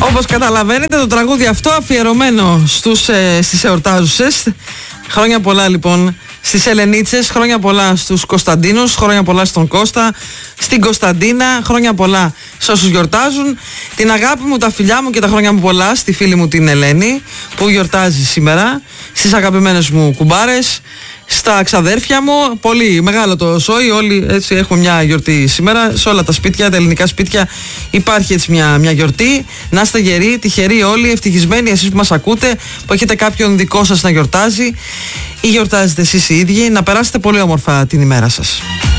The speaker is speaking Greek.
Όπως καταλαβαίνετε, το τραγούδι αυτό αφιερωμένο στις εορτάζουσες. Χρόνια πολλά λοιπόν στις Ελενίτσες, χρόνια πολλά στους Κωνσταντίνους, χρόνια πολλά στον Κώστα, στην Κωνσταντίνα, χρόνια πολλά σε όσους γιορτάζουν. Την αγάπη μου, τα φιλιά μου και τα χρόνια μου πολλά στη φίλη μου την Ελένη που γιορτάζει σήμερα, στις αγαπημένες μου κουμπάρες, στα ξαδέρφια μου. Πολύ μεγάλο το σόι, όλοι έτσι έχουμε μια γιορτή σήμερα. Σε όλα τα σπίτια, τα ελληνικά σπίτια υπάρχει έτσι μια γιορτή. Να είστε γεροί, τυχεροί όλοι, ευτυχισμένοι εσείς που μας ακούτε, που έχετε κάποιον δικό σας να γιορτάζει ή γιορτάζετε εσείς οι ίδιοι. Να περάσετε πολύ όμορφα την ημέρα σας.